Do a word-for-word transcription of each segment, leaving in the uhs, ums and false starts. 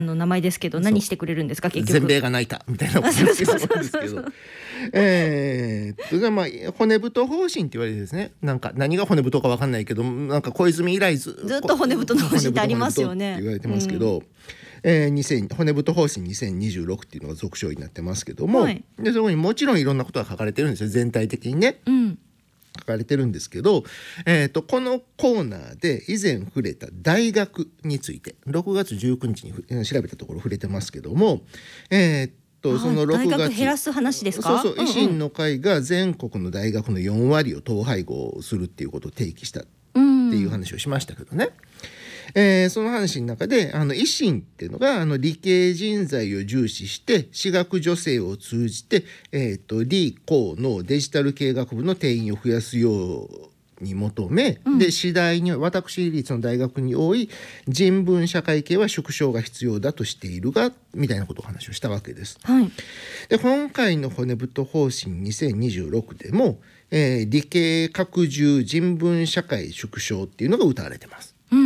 の名前ですけど何してくれるんですか結局。 全米が泣いたみたいなことですけどえー、っとまあ骨太方針って言われてですね、なんか何が骨太か分かんないけど、なんか小泉以来 ず, ずっと骨太の方針ってありますよね。 骨太って言われてますけど、うんえー、にせん骨太方針にせんにじゅうろくっていうのが俗称になってますけども、はい、でそこにもちろんいろんなことが書かれてるんですよ、全体的にね、うん、書かれてるんですけど、えー、とこのコーナーで以前触れた大学についてろくがつじゅうくにちに調べたところ触れてますけども、えーとそのろくがつ大学減らす話ですか。 そうそう、維新の会が全国の大学のよんわりを統廃合するっていうことを提起したっていう話をしましたけどね、えー、その話の中であの維新っていうのがあの理系人材を重視して私学助成を通じて、えー、と理工のデジタル系学部の定員を増やすように求め、うん、で次第に私立の大学に多い人文社会系は縮小が必要だとしているがみたいなことを話をしたわけです、はい、で今回の骨太方針にせんにじゅうろくでも、えー、理系拡充人文社会縮小っていうのが謳われてます、うんうん、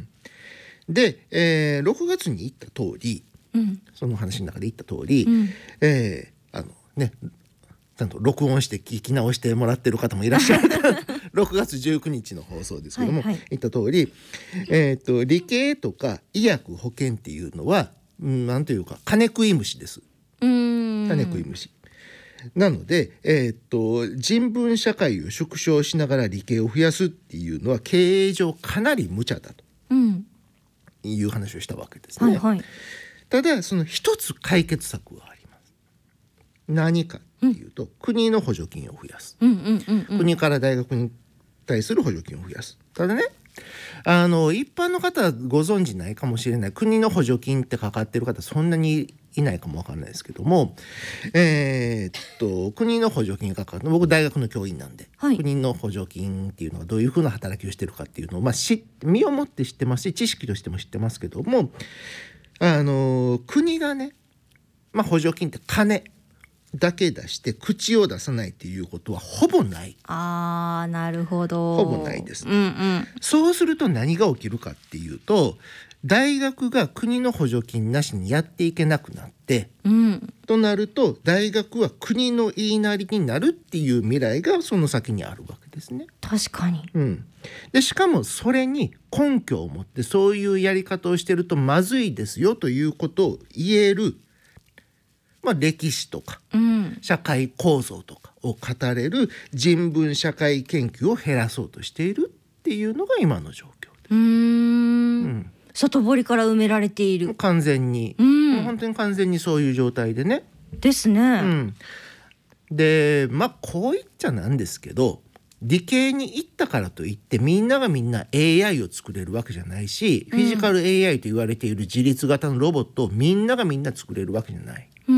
で、えー、ろくがつに言った通り、うん、その話の中で言った通り、うんえー、あのねちゃんと録音して聞き直してもらってる方もいらっしゃるろくがつじゅうくにちの放送ですけども、はいはい、言った通り、えーと、理系とか医薬保険っていうのは、うん、なんというか金食い虫です。うーん金食い虫なので、えーと、人文社会を縮小しながら理系を増やすっていうのは経営上かなり無茶だと、うん、いう話をしたわけですね、はいはい、ただその一つ解決策はあります。何かっていうと、うん、国の補助金を増やす、うんうんうんうん、国から大学に対する補助金を増やす。ただね、あの一般の方はご存知ないかもしれない、国の補助金ってかかってる方そんなにいないかもわかんないですけども、えー、っと国の補助金がかかる、僕大学の教員なんで、はい、国の補助金っていうのはどういうふうな働きをしてるかっていうのを、まあ、し身をもって知ってますし知識としても知ってますけども、あの国がね、まあ、補助金って金だけ出して口を出さないっていうことはほぼない。 あー、なるほど。 ほぼないです、うんうん、そうすると何が起きるかっていうと、大学が国の補助金なしにやっていけなくなって、うん、となると大学は国の言いなりになるっていう未来がその先にあるわけですね。 確かに、 うん、でしかもそれに根拠を持ってそういうやり方をしてるとまずいですよということを言える、まあ、歴史とか、うん、社会構造とかを語れる人文社会研究を減らそうとしているっていうのが今の状況です。うーん、 うん、外堀から埋められている。 完全に、うん、本当に完全にそういう状態でね。 ですね、うん、でまあこう言っちゃなんですけど、理系に行ったからといってみんながみんな エーアイ を作れるわけじゃないし、うん、フィジカル エーアイ と言われている自律型のロボットをみんながみんな作れるわけじゃない、うん、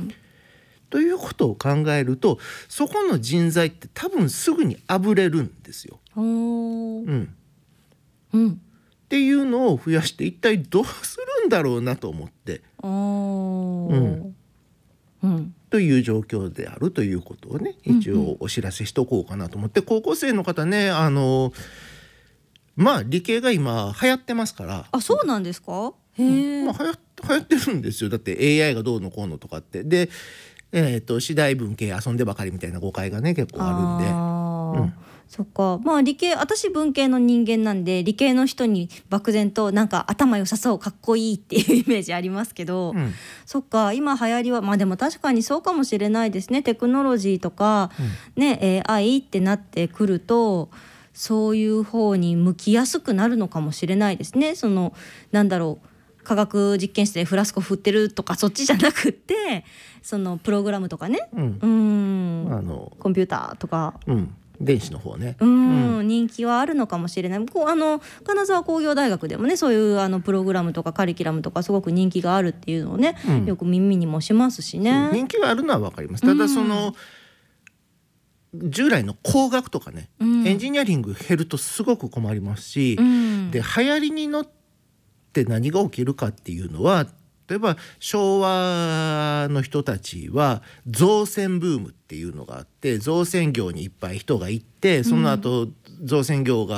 ということを考えると、そこの人材って多分すぐにあぶれるんですよ。お、うんうん、っていうのを増やして一体どうするんだろうなと思って、お、うんうん、という状況であるということをね、一応お知らせしとこうかなと思って、うんうん、高校生の方ね、あのまあ理系が今流行ってますから。 あ、そうなんですか。へえ、まあ、流行、流行ってるんですよ。だって エーアイ がどうのこうのとかってで、えー、と次第文系遊んでばかりみたいな誤解がね結構あるんで。あ、うん、 そっか。まあ理系、私文系の人間なんで理系の人に漠然となんか頭良さそう、かっこいいっていうイメージありますけど、うん、そっか、今流行りはまあでも確かにそうかもしれないですね。テクノロジーとか、うん、ね エーアイ ってなってくるとそういう方に向きやすくなるのかもしれないですね。そのなんだろう、科学実験室でフラスコ振ってるとかそっちじゃなくってそのプログラムとかね、うん、うーん、あのコンピューターとか、 うん、電子の方ね、 うん、うん、人気はあるのかもしれない。こうあの金沢工業大学でもね、そういうあのプログラムとかカリキュラムとかすごく人気があるっていうのをね、うん、よく耳にもしますしね。 人気があるのは分かります。ただその、うん、従来の工学とかね、うん、エンジニアリング減るとすごく困りますし、うん、で流行りに乗ってって何が起きるかっていうのは、例えば昭和の人たちは造船ブームっていうのがあって、造船業にいっぱい人が行って、その後造船業が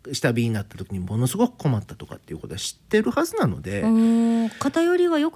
下火になった時にものすごく困ったとかっていうことは知ってるはずなので、 偏りはよく